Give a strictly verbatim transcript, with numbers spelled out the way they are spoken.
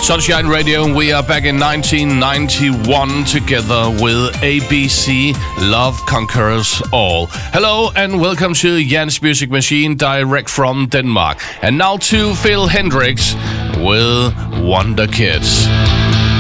Sunshine Radio, and we are back in nineteen ninety-one together with A B C, Love Conquers All. Hello and welcome to Jan's Music Machine, direct from Denmark. And now to Phil Hendricks with Wonder Kids.